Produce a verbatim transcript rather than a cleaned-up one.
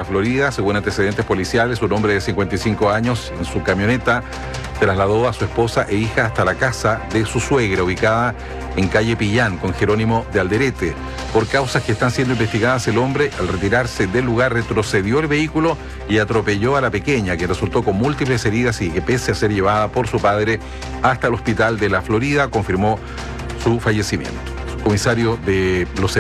Florida. Según antecedentes policiales, un hombre de cincuenta y cinco años en su camioneta trasladó a su esposa e hija hasta la casa de su suegra, ubicada en calle Pillán, con Jerónimo de Alderete. Por causas que están siendo investigadas, el hombre, al retirarse del lugar, retrocedió el vehículo y atropelló a la pequeña, que resultó con múltiples heridas y que, pese a ser llevada por su padre hasta el hospital de la Florida, confirmó su fallecimiento. El comisario de los